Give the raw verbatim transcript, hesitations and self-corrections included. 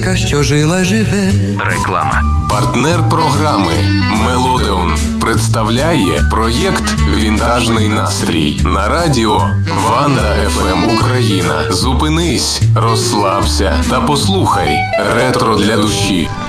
Що жила живе. Реклама. Партнер програми Мелодеон представляє проєкт «Вінтажний настрій» на радіо Ванда еф ем Україна. Зупинись, розслабся та послухай ретро для душі.